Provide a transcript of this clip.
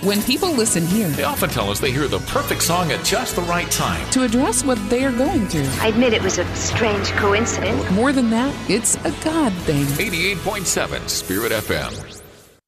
When people listen here, They often tell us they hear the perfect song at just the right time. to address what they are going through. I admit it was a strange coincidence. More than that, it's a God thing. 88.7 Spirit FM.